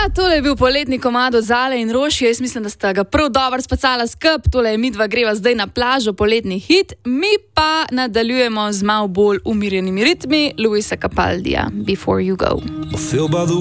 Ja, tole je bil poletni komado Zale in Roši. Jaz mislim, da sta ga prav dobro spacala skup. Tole je midva greva zdaj na plažo, poletni hit. Mi pa nadaljujemo z malo bolj umirjenimi ritmi Luisa Capaldija, Before You Go.